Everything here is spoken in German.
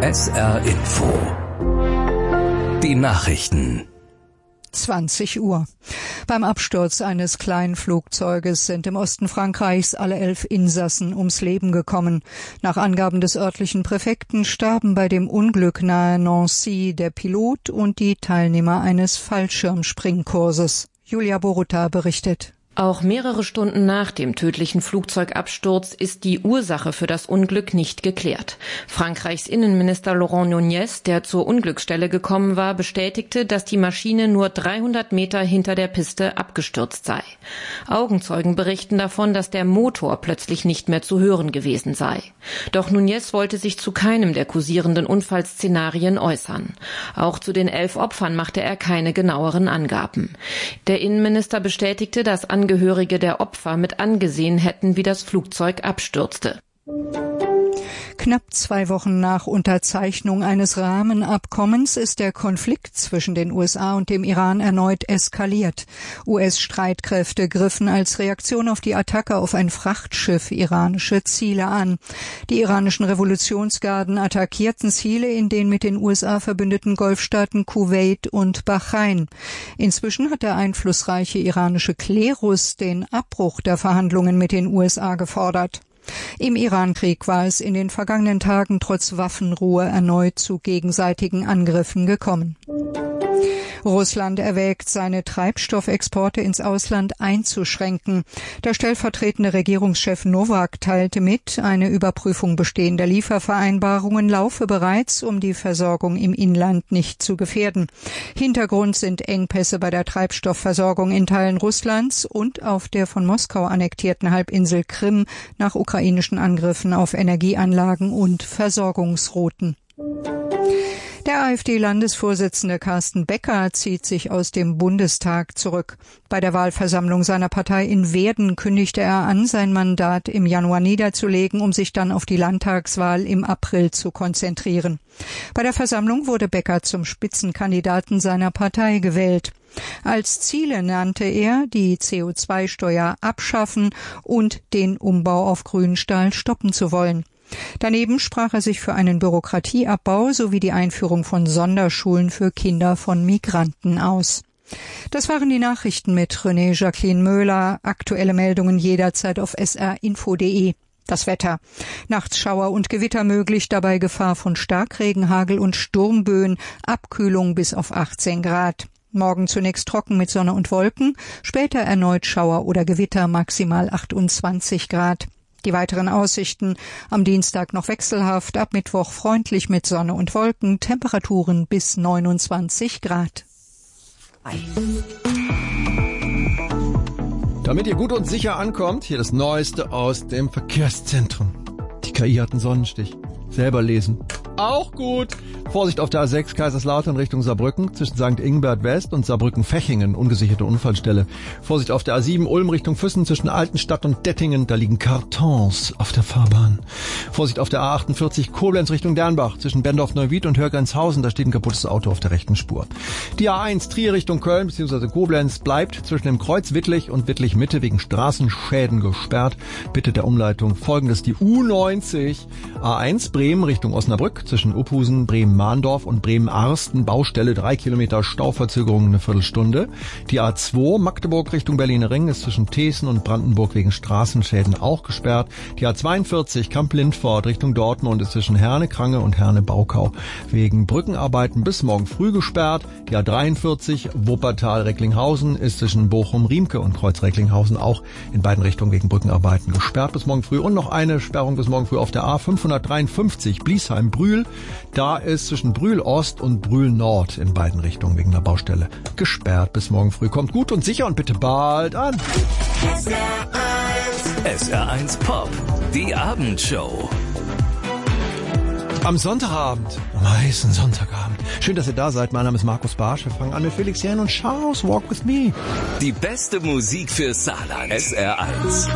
SR Info. Die Nachrichten. 20 Uhr. Beim Absturz eines kleinen Flugzeuges sind im Osten Frankreichs alle 11 Insassen ums Leben gekommen. Nach Angaben des örtlichen Präfekten starben bei dem Unglück nahe Nancy der Pilot und die Teilnehmer eines Fallschirmspringkurses. Julia Boruta berichtet. Auch mehrere Stunden nach dem tödlichen Flugzeugabsturz ist die Ursache für das Unglück nicht geklärt. Frankreichs Innenminister Laurent Nunez, der zur Unglücksstelle gekommen war, bestätigte, dass die Maschine nur 300 Meter hinter der Piste abgestürzt sei. Augenzeugen berichten davon, dass der Motor plötzlich nicht mehr zu hören gewesen sei. Doch Nunez wollte sich zu keinem der kursierenden Unfallszenarien äußern. Auch zu den 11 Opfern machte er keine genaueren Angaben. Der Innenminister bestätigte, dass Angehörige der Opfer mit angesehen hätten, wie das Flugzeug abstürzte. Knapp 2 Wochen nach Unterzeichnung eines Rahmenabkommens ist der Konflikt zwischen den USA und dem Iran erneut eskaliert. US-Streitkräfte griffen als Reaktion auf die Attacke auf ein Frachtschiff iranische Ziele an. Die iranischen Revolutionsgarden attackierten Ziele in den mit den USA verbündeten Golfstaaten Kuwait und Bahrain. Inzwischen hat der einflussreiche iranische Klerus den Abbruch der Verhandlungen mit den USA gefordert. Im Irankrieg war es in den vergangenen Tagen trotz Waffenruhe erneut zu gegenseitigen Angriffen gekommen. Russland erwägt, seine Treibstoffexporte ins Ausland einzuschränken. Der stellvertretende Regierungschef Nowak teilte mit, eine Überprüfung bestehender Liefervereinbarungen laufe bereits, um die Versorgung im Inland nicht zu gefährden. Hintergrund sind Engpässe bei der Treibstoffversorgung in Teilen Russlands und auf der von Moskau annektierten Halbinsel Krim nach ukrainischen Angriffen auf Energieanlagen und Versorgungsrouten. Der AfD-Landesvorsitzende Carsten Becker zieht sich aus dem Bundestag zurück. Bei der Wahlversammlung seiner Partei in Werden kündigte er an, sein Mandat im Januar niederzulegen, um sich dann auf die Landtagswahl im April zu konzentrieren. Bei der Versammlung wurde Becker zum Spitzenkandidaten seiner Partei gewählt. Als Ziele nannte er die CO2-Steuer abschaffen und den Umbau auf Grünstahl stoppen zu wollen. Daneben sprach er sich für einen Bürokratieabbau sowie die Einführung von Sonderschulen für Kinder von Migranten aus. Das waren die Nachrichten mit René Jacqueline Möhler. Aktuelle Meldungen jederzeit auf srinfo.de. Das Wetter. Nachts Schauer und Gewitter möglich, dabei Gefahr von Starkregen, Hagel und Sturmböen, Abkühlung bis auf 18 Grad. Morgen zunächst trocken mit Sonne und Wolken, später erneut Schauer oder Gewitter, maximal 28 Grad. Die weiteren Aussichten: am Dienstag noch wechselhaft, ab Mittwoch freundlich mit Sonne und Wolken, Temperaturen bis 29 Grad. Damit ihr gut und sicher ankommt, hier das Neueste aus dem Verkehrszentrum. Die KI hat einen Sonnenstich. Selber lesen. Auch gut. Vorsicht auf der A6 Kaiserslautern Richtung Saarbrücken zwischen St. Ingbert West und Saarbrücken-Fechingen, ungesicherte Unfallstelle. Vorsicht auf der A7 Ulm Richtung Füssen zwischen Altenstadt und Dettingen, da liegen Kartons auf der Fahrbahn. Vorsicht auf der A48 Koblenz Richtung Dernbach zwischen Bendorf-Neuwied und Hörgrenzhausen, da steht ein kaputtes Auto auf der rechten Spur. Die A1 Trier Richtung Köln bzw. Koblenz bleibt zwischen dem Kreuz Wittlich und Wittlich Mitte wegen Straßenschäden gesperrt. Bitte der Umleitung folgendes: die U90 A1 Bremen Richtung Osnabrück zwischen Uphusen, Bremen-Mahndorf und Bremen-Arsten, Baustelle 3 Kilometer Stauverzögerung eine Viertelstunde. Die A2 Magdeburg Richtung Berliner Ring ist zwischen Thesen und Brandenburg wegen Straßenschäden auch gesperrt. Die A42 Kamp-Lindfort Richtung Dortmund ist zwischen Herne-Krange und Herne-Baukau wegen Brückenarbeiten bis morgen früh gesperrt. Die A43 Wuppertal-Recklinghausen ist zwischen Bochum-Riemke und Kreuz-Recklinghausen auch in beiden Richtungen wegen Brückenarbeiten gesperrt bis morgen früh. Und noch eine Sperrung bis morgen früh auf der A553 Bliesheim-Brühl. Da ist zwischen Brühl-Ost und Brühl-Nord in beiden Richtungen wegen der Baustelle gesperrt bis morgen früh. Kommt gut und sicher und bitte bald an. SR1 Pop, die Abendshow. Am Sonntagabend, am heißen Sonntagabend. Schön, dass ihr da seid. Mein Name ist Markus Barsch. Wir fangen an mit Felix Jähn und Charles Walk With Me. Die beste Musik für Saarland. SR1.